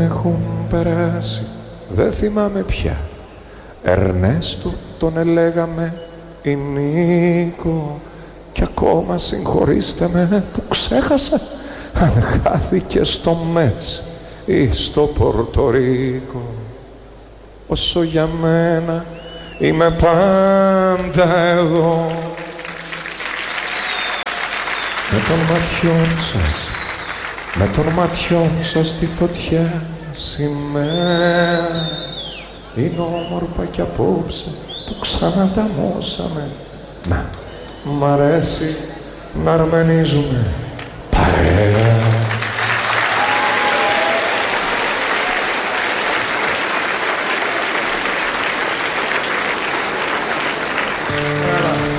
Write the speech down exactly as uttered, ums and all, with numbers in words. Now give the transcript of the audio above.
έχουν περάσει, δεν θυμάμαι πια. Ερνέστο τον ελέγαμε ή Νίκο, κι ακόμα συγχωρήστε με που ξέχασα αν χάθηκε στο Μέτς ή στο Πορτορίκο. Όσο για μένα είμαι πάντα εδώ, με των ματιών σας, με των ματιών σας στη φωτιά σημαία. Είναι όμορφα κι απόψε που ξανανταμώσαμε. Να, μ' αρέσει να αρμενίζουμε παρέα.